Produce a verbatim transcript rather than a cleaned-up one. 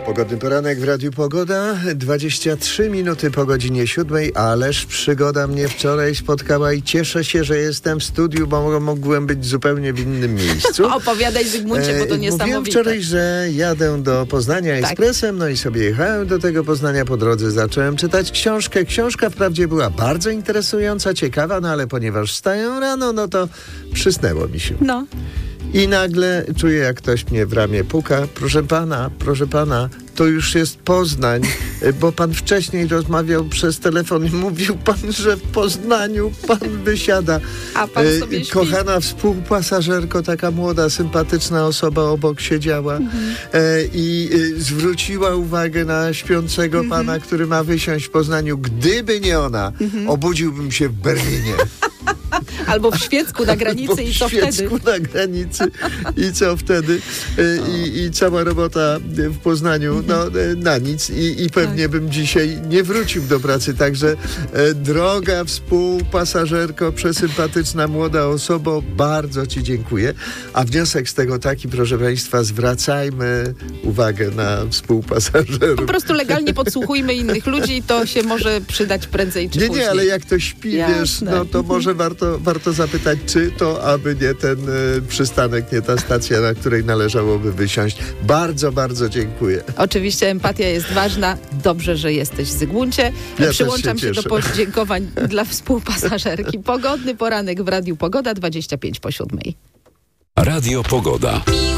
Pogodny poranek w Radiu Pogoda, dwadzieścia trzy minuty po godzinie siódmej, ależ przygoda mnie wczoraj spotkała i cieszę się, że jestem w studiu, bo mogłem być zupełnie w innym miejscu. Opowiadaj, Zygmuncie, bo to niesamowite. Mówiłem wczoraj, że jadę do Poznania tak. ekspresem, no i sobie jechałem do tego Poznania, po drodze zacząłem czytać książkę. Książka wprawdzie była bardzo interesująca, ciekawa, no ale ponieważ wstaję rano, no to przysnęło mi się. No. I nagle czuję, jak ktoś mnie w ramię puka. Proszę pana, proszę pana, to już jest Poznań, bo pan wcześniej rozmawiał przez telefon i mówił pan, że w Poznaniu pan wysiada. A pan sobie śpi. Kochana współpasażerko, taka młoda, sympatyczna osoba obok siedziała mhm. e, i e, zwróciła uwagę na śpiącego mhm. pana, który ma wysiąść w Poznaniu. Gdyby nie ona, mhm. obudziłbym się w Berlinie. Albo w Świecku na granicy i co wtedy? W Świecku na granicy i co wtedy? I, i cała robota w Poznaniu no, na nic i, i pewnie tak. bym dzisiaj nie wrócił do pracy. Także e, droga współpasażerko, przesympatyczna młoda osobo, bardzo ci dziękuję. A wniosek z tego taki, proszę państwa, zwracajmy uwagę na współpasażerów. Po prostu legalnie podsłuchujmy innych ludzi i to się może przydać prędzej czy nie, później. Nie, ale jak ktoś śpi, Jasne. wiesz, no to może warto, warto zapytać, czy to aby nie ten y, przystanek, nie ta stacja, na której należałoby wysiąść. Bardzo, bardzo dziękuję. Oczywiście empatia jest ważna. Dobrze, że jesteś, Zygmuncie. Ja Przyłączam się, się do podziękowań dla współpasażerki. Pogodny poranek w Radiu Pogoda, dwadzieścia pięć po siódmej. Radio Pogoda.